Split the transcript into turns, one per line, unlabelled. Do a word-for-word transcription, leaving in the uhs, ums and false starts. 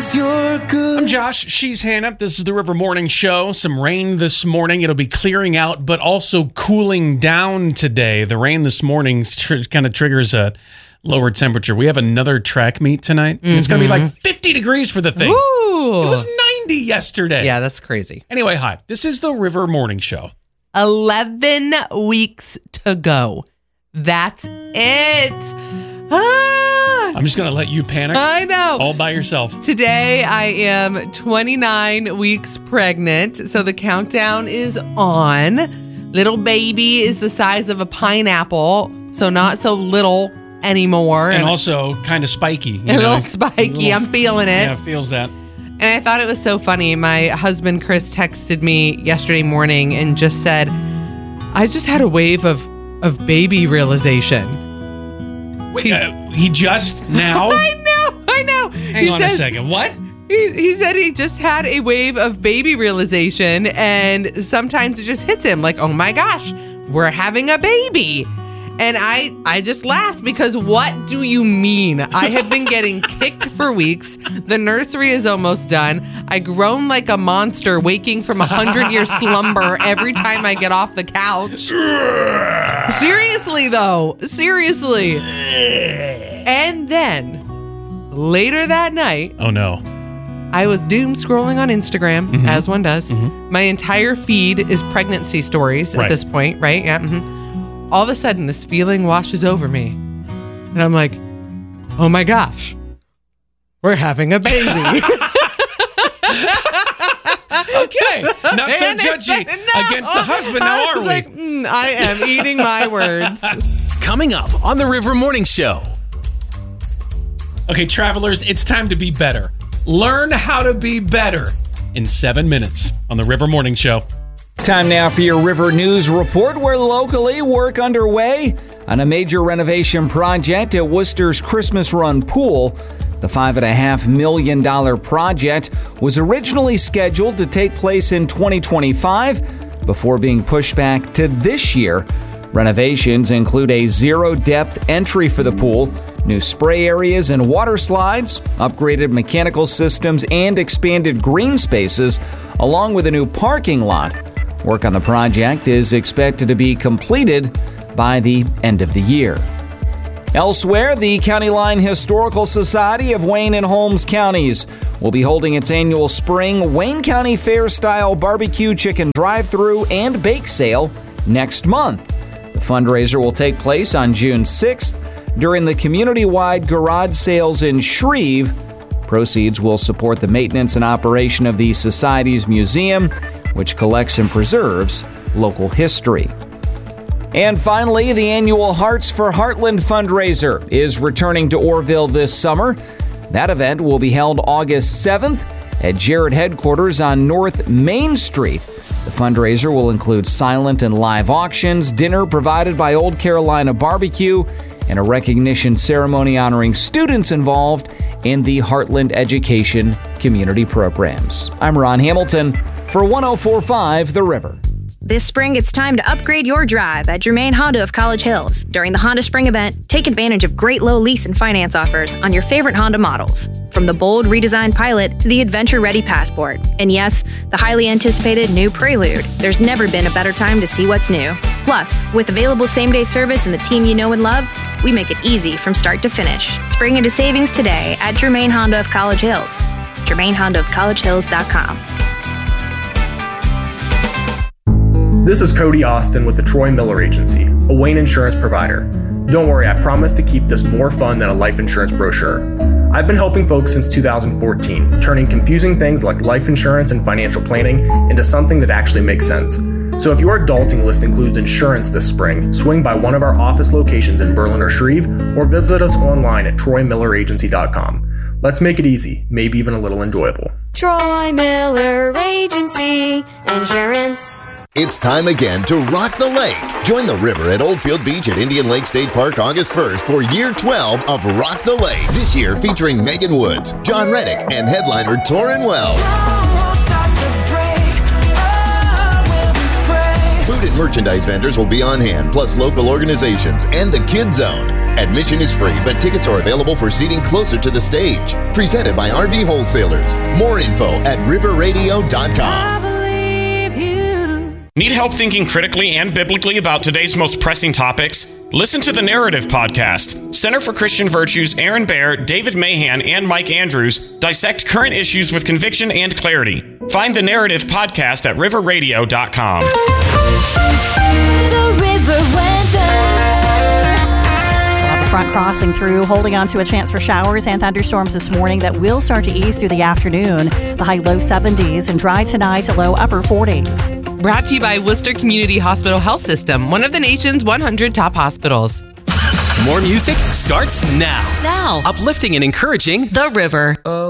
'cause you're good.
I'm Josh. She's Hannah. This is the River Morning Show. Some rain this morning. It'll be clearing out, but also cooling down today. The rain this morning tr- kind of triggers a lower temperature. We have another track meet tonight. Mm-hmm. It's going to be like fifty degrees for the thing.
Ooh.
It was ninety yesterday.
Yeah, that's crazy.
Anyway, hi. This is the River Morning Show.
eleven weeks to go. That's it. Ah,
I'm just going to let you panic.
I know.
All by yourself.
Today, I am twenty-nine weeks pregnant, so the countdown is on. Little baby is the size of a pineapple, so not so little anymore.
And, and also kind of spiky. You
a
know?
little spiky. A little, I'm feeling it.
Yeah, feels that.
And I thought it was so funny. My husband, Chris, texted me yesterday morning and just said, I just had a wave of, of baby realization.
Wait, he, uh, he just now?
I know, I know.
Hang
he
on
says,
a second. What?
He, he said he just had a wave of baby realization, and sometimes it just hits him like, oh my gosh, we're having a baby. And I, I just laughed because what do you mean? I have been getting kicked for weeks. The nursery is almost done. I groan like a monster waking from a hundred-year slumber every time I get off the couch. Seriously, though. Seriously. And then, later that night...
Oh, no.
I was doom scrolling on Instagram, mm-hmm. as one does. Mm-hmm. My entire feed is pregnancy stories
right.
at this point, right? Yeah. Mm-hmm. All of a sudden, this feeling washes over me. And I'm like, oh my gosh, we're having a baby.
Okay, not so judgy
no.
against the husband, now are
I was
we?
like, mm, I am eating my words.
Coming up on the River Morning Show.
Okay, travelers, it's time to be better. Learn how to be better in seven minutes on the River Morning Show.
Time now for your River News Report, where locally work underway on a major renovation project at Worcester's Christmas Run Pool. The five point five million dollars project was originally scheduled to take place in twenty twenty-five before being pushed back to this year. Renovations include a zero-depth entry for the pool, new spray areas and water slides, upgraded mechanical systems, and expanded green spaces, along with a new parking lot. Work on the project is expected to be completed by the end of the year. Elsewhere, the County Line Historical Society of Wayne and Holmes counties will be holding its annual spring Wayne County Fair-style barbecue chicken drive-thru and bake sale next month. The fundraiser will take place on June sixth during the community-wide garage sales in Shreve. Proceeds will support the maintenance and operation of the Society's museum, which collects and preserves local history. And finally, the annual Hearts for Heartland fundraiser is returning to Orrville this summer. That event will be held August seventh at Jared headquarters on North Main Street. The fundraiser will include silent and live auctions, dinner provided by Old Carolina Barbecue, and a recognition ceremony honoring students involved in the Heartland Education community programs. I'm Ron Hamilton for one oh four point five The River.
This spring, it's time to upgrade your drive at Germain Honda of College Hills. During the Honda Spring event, take advantage of great low lease and finance offers on your favorite Honda models. From the bold redesigned Pilot to the adventure-ready Passport. And yes, the highly anticipated new Prelude. There's never been a better time to see what's new. Plus, with available same-day service and the team you know and love, we make it easy from start to finish. Spring into savings today at Germain Honda of College Hills. Germain Honda of College Hills dot com.
This is Cody Austin with the Troy Miller Agency, a Wayne insurance provider. Don't worry, I promise to keep this more fun than a life insurance brochure. I've been helping folks since two thousand fourteen, turning confusing things like life insurance and financial planning into something that actually makes sense. So if your adulting list includes insurance this spring, swing by one of our office locations in Berlin or Shreve, or visit us online at troy miller agency dot com. Let's make it easy, maybe even a little enjoyable.
Troy Miller Agency Insurance.
It's time again to rock the lake. Join the river at Oldfield Beach at Indian Lake State Park August first for year twelve of Rock the Lake. This year featuring Megan Woods, John Reddick, and headliner Torrin Wells. Food and merchandise vendors will be on hand, plus local organizations and the Kid Zone. Admission is free, but tickets are available for seating closer to the stage. Presented by R V Wholesalers. More info at river radio dot com.
Need help thinking critically and biblically about today's most pressing topics? Listen to the Narrative Podcast. Center for Christian Virtues, Aaron Baer, David Mahan, and Mike Andrews dissect current issues with conviction and clarity. Find the Narrative Podcast at river radio dot com.
The River Weather.
Front crossing through, holding on to a chance for showers and thunderstorms this morning that will start to ease through the afternoon. The high low seventies and dry tonight to low upper forties.
Brought to you by Worcester Community Hospital Health System, one of the nation's one hundred top hospitals.
More music starts now.
Now.
Uplifting and encouraging
The River.
Oh.